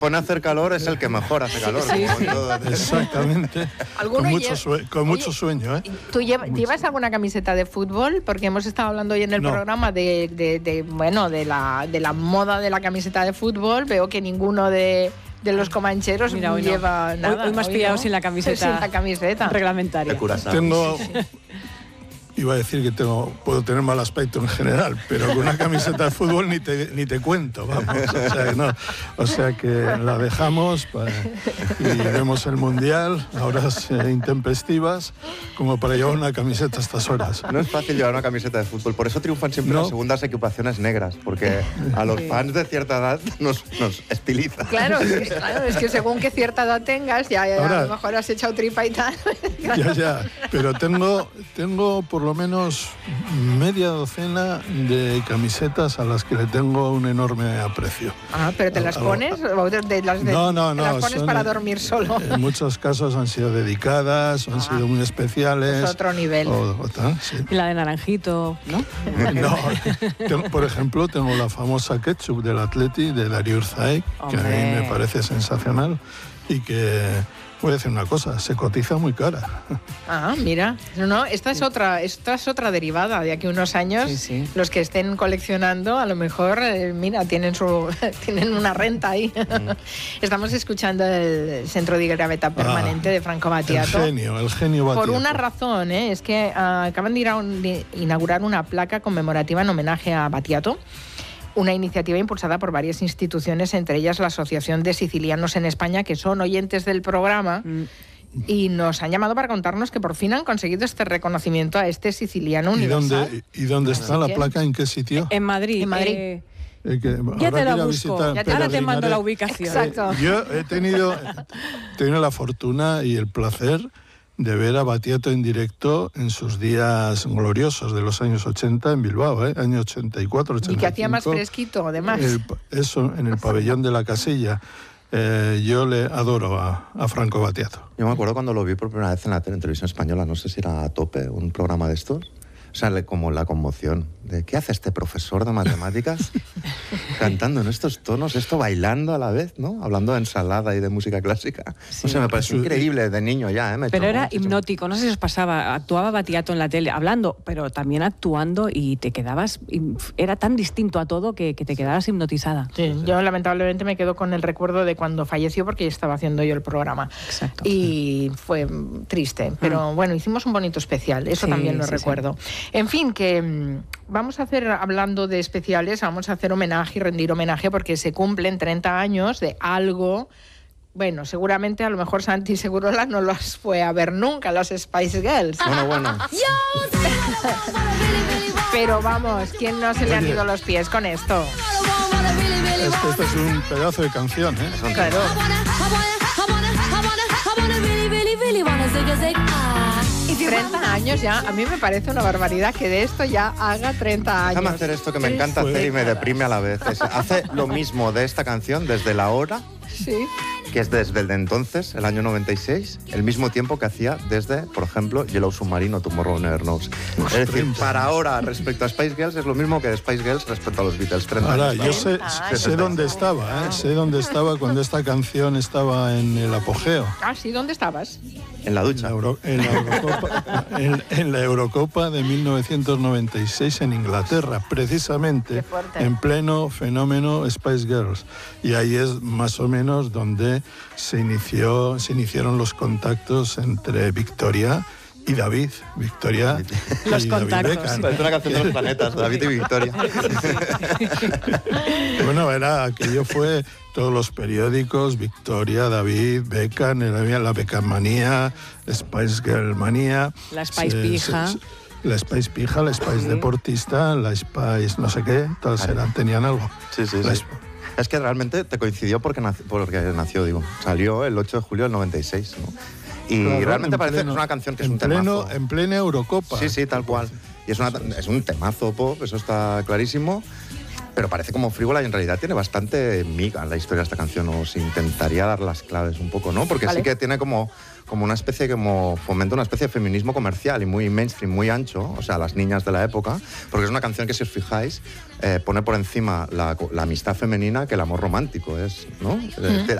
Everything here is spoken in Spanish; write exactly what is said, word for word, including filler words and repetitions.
pone a hacer calor es el que mejor hace calor. Sí, sí. Exactamente. Con mucho, sue- con mucho Oye, sueño, ¿eh? ¿Tú llevas, llevas alguna camiseta de fútbol? Porque hemos estado hablando hoy en el no. programa de, de, de, bueno, de la, de la moda de la camiseta de fútbol. Veo que ninguno de, de los comancheros Mira, hoy lleva no. nada. Hoy, hoy me has pillado sin la camiseta, sin la camiseta reglamentaria. Tengo... Iba a decir que tengo, puedo tener mal aspecto en general, pero con una camiseta de fútbol ni te, ni te cuento, vamos. O sea, que no, o sea que la dejamos para, y vemos el Mundial a horas eh, intempestivas como para llevar una camiseta a estas horas. No es fácil llevar una camiseta de fútbol, por eso triunfan siempre no. las segundas equipaciones negras, porque a los fans de cierta edad nos, nos estiliza. Claro, es que, claro, es que según qué cierta edad tengas, ya, ya Ahora, a lo mejor has echado tripa y tal. Ya, ya, pero tengo, tengo por lo menos media docena de camisetas a las que le tengo un enorme aprecio. Ah, ¿pero te las pones? ¿O de, de las de, no, no, no. ¿Te las pones son, para dormir solo? En muchos casos han sido dedicadas, han ah, sido muy especiales. Es otro nivel. O, o tal, sí. Y la de naranjito, ¿no? No, tengo, por ejemplo, tengo la famosa ketchup del Atleti, de Darío Urzaek, que a mí me parece sensacional y que... Voy a decir una cosa, se cotiza muy cara. Ah, mira. No, no, esta es otra, esta es otra derivada. De aquí a unos años, sí, sí. Los que estén coleccionando, a lo mejor, eh, mira, tienen su tienen una renta ahí. Mm. Estamos escuchando el Centro de Graveta Permanente ah, de Franco Battiato. El genio, el genio Battiato. Por una razón, ¿eh? Es que uh, acaban de, ir a un, de inaugurar una placa conmemorativa en homenaje a Battiato. Una iniciativa impulsada por varias instituciones, entre ellas la Asociación de Sicilianos en España, que son oyentes del programa mm. y nos han llamado para contarnos que por fin han conseguido este reconocimiento a este siciliano universal. ¿Y dónde, ¿y dónde está la placa? ¿En qué sitio? En Madrid. En Madrid. Eh... Eh, que ya te la busco, ya te, ahora te mando la ubicación. Exacto. Yo he tenido, he tenido la fortuna y el placer de ver a Battiato en directo en sus días gloriosos de los años ochenta en Bilbao, ¿eh? Año ochenta y cuatro, ochenta y cinco. Y que hacía más fresquito, además. El, eso, en el pabellón de la Casilla. Eh, yo le adoro a, a Franco Battiato. Yo me acuerdo cuando lo vi por primera vez en la televisión española, no sé si era A Tope, un programa de estos. O sea, como la conmoción de ¿qué hace este profesor de matemáticas cantando en estos tonos, esto bailando a la vez, ¿no? Hablando de ensalada y de música clásica. Sí. No sé, me pareció increíble de niño ya, ¿eh? Me pero chocó, era me hipnótico, no sé si os pasaba, actuaba Battiato en la tele, hablando, pero también actuando y te quedabas, era tan distinto a todo que, que te quedabas hipnotizada. Sí, sí, yo lamentablemente me quedo con el recuerdo de cuando falleció porque estaba haciendo yo el programa. Exacto. Y fue triste, pero mm. bueno, hicimos un bonito especial, eso sí, también lo sí, recuerdo. Sí. En fin, que mmm, vamos a hacer, hablando de especiales, vamos a hacer homenaje y rendir homenaje porque se cumplen treinta años de algo. Bueno, seguramente a lo mejor Santi Segurola no las fue a ver nunca, las Spice Girls. Bueno, bueno. Pero vamos, ¿quién no se le han ido los pies con esto? Este, este es un pedazo de canción, ¿eh? Claro. treinta años ya, a mí me parece una barbaridad que de esto ya haga treinta años. Déjame hacer esto que me encanta hacer y me deprime a la vez. Es, hace lo mismo de esta canción desde la hora, sí, que es desde el de entonces, el año noventa y seis, el mismo tiempo que hacía desde, por ejemplo, Yellow Submarine o Tomorrow Never Knows. Es decir, para ahora, respecto a Spice Girls, es lo mismo que de Spice Girls respecto a los Beatles. treinta ahora, años, yo sé, sé, sé dónde estaba, ¿eh? Sé dónde estaba cuando esta canción estaba en el apogeo. Ah, sí, ¿dónde estabas? En la ducha. En la, Euro, en la, Eurocopa, en, en la Eurocopa de mil novecientos noventa y seis en Inglaterra, precisamente en pleno fenómeno Spice Girls. Y ahí es más o menos donde se inició, se iniciaron los contactos entre Victoria y David. Victoria los y contactos. David Beckham. Es una canción de los planetas, David y Victoria. Bueno, era aquello fue todos los periódicos, Victoria, David, Beckham, era la Beckhammanía, Spice Girl manía, la Spice se, Pija. Se, se, la Spice Pija, la Spice sí. Deportista, la Spice no sé qué, todas eran, tenían algo. Sí, sí, la sí. Es que realmente te coincidió porque nació, porque nació, digo, salió el ocho de julio del noventa y seis, ¿no? Y claro, realmente parece pleno, que es una canción que es un pleno, temazo. En plena Eurocopa. Sí, sí, tal cual. Y es, una, es un temazo pop, eso está clarísimo. pero parece como frívola y en realidad tiene bastante miga la historia de esta canción. Os intentaría dar las claves un poco, ¿no? Porque vale. sí que tiene como, como una especie, como fomenta una especie de feminismo comercial y muy mainstream, muy ancho, o sea, las niñas de la época, porque es una canción que, si os fijáis, eh, pone por encima la, la amistad femenina que el amor romántico, es, ¿no? Es decir,